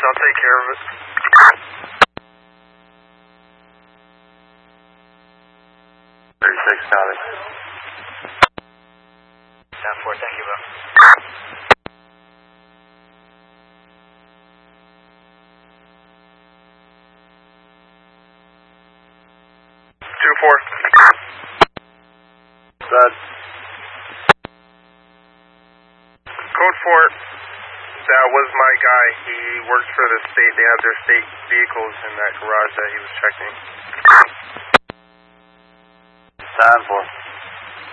I'll take care of it. 36, copy. 10-4, thank you, bro. Code 4, that was my guy. He works for the state. They have their state vehicles in that garage that he was checking. 10-4.